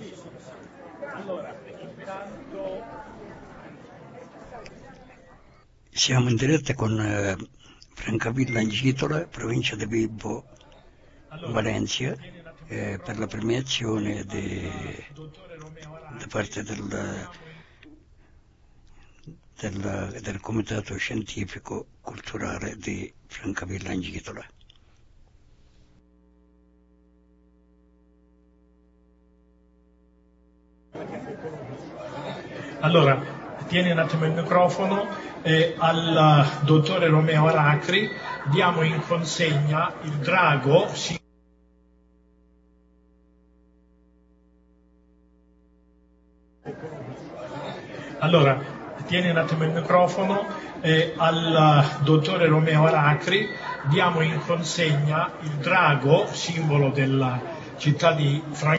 Allora, intanto siamo in diretta con Francavilla Angitola, provincia di Vibo Valencia, per la premiazione da parte del Comitato Scientifico Culturale di Francavilla Angitola. Allora, tieni un attimo il microfono al dottore Romeo Aracri, diamo in consegna il drago. Allora, tieni un attimo il microfono al dottore Romeo Aracri, diamo in consegna il drago, simbolo della città di Francavilla.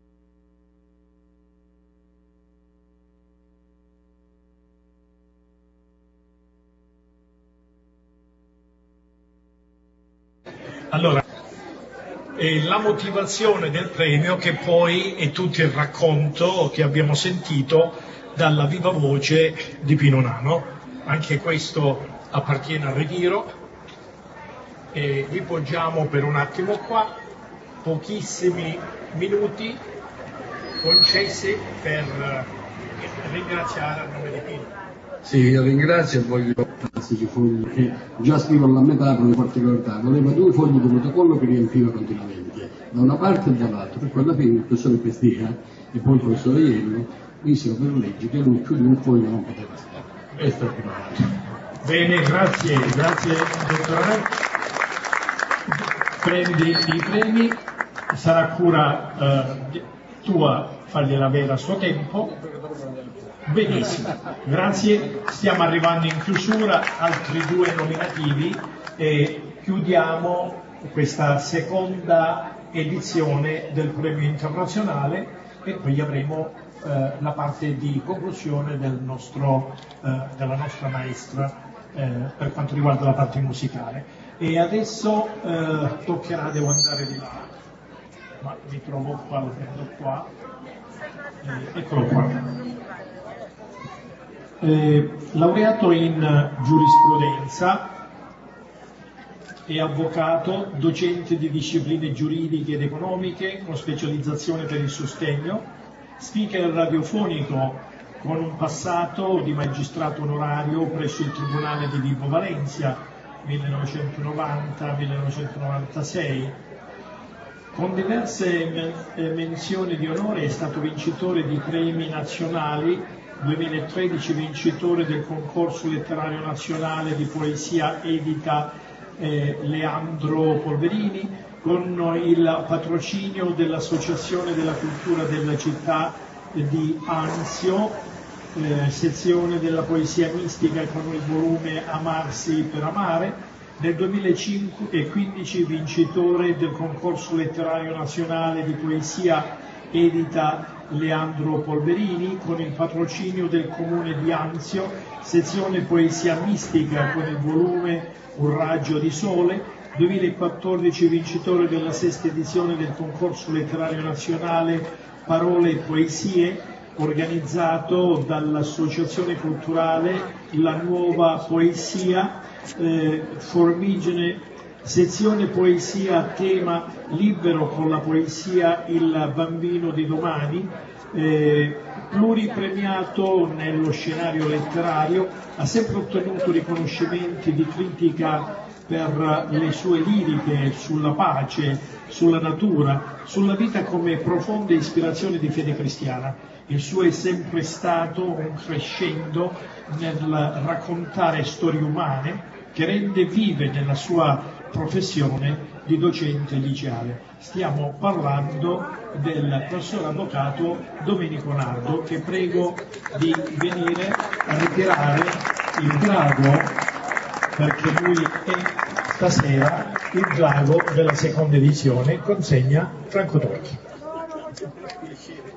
Allora, la motivazione del premio, che poi è tutto il racconto che abbiamo sentito dalla viva voce di Pino Nano. Anche questo appartiene al ritiro. E vi poggiamo per un attimo qua, pochissimi minuti concessi per ringraziare a nome di Pino. Sì, io ringrazio e voglio classici fogli che già scrivo alla metà con le particolarità. Voleva 2 fogli di protocollo che riempiva continuamente, da una parte e dall'altra, per cui alla fine il professore Pestina e poi il professore Iello misero per legge che lui più di un foglio non poteva stare. Questo è il primo. Bene, grazie dottore. Prendi i premi, sarà cura tua fargliela avere a suo tempo. Benissimo, grazie, stiamo arrivando in chiusura, altri 2 nominativi e chiudiamo questa seconda edizione del premio internazionale e poi avremo la parte di conclusione della nostra maestra per quanto riguarda la parte musicale. E adesso toccherà, devo andare di là, ma mi trovo qua, lo prendo qua, eccolo qua. Laureato in giurisprudenza e avvocato, docente di discipline giuridiche ed economiche con specializzazione per il sostegno, speaker radiofonico con un passato di magistrato onorario presso il Tribunale di Vibo Valencia 1990-1996. Con diverse menzioni di onore è stato vincitore di premi nazionali, 2013 vincitore del concorso letterario nazionale di poesia edita Leandro Polverini, con il patrocinio dell'Associazione della Cultura della città di Anzio, sezione della poesia mistica con il volume Amarsi per amare. Nel 2015 vincitore del concorso letterario nazionale di poesia edita Leandro Polverini, con il patrocinio del comune di Anzio, sezione poesia mistica con il volume Un raggio di sole. 2014 vincitore della 6ª edizione del concorso letterario nazionale Parole e Poesie, organizzato dall'associazione culturale La Nuova Poesia, Formigine, sezione poesia a tema libero con la poesia Il bambino di domani, pluripremiato nello scenario letterario, ha sempre ottenuto riconoscimenti di critica per le sue liriche sulla pace, sulla natura, sulla vita come profonda ispirazione di fede cristiana. Il suo è sempre stato un crescendo nel raccontare storie umane che rende vive nella sua professione di docente liceale. Stiamo parlando del professor avvocato Domenico Nardo, che prego di venire a ritirare il drago, perché lui è stasera il drago della 2ª edizione, consegna Franco Torchi.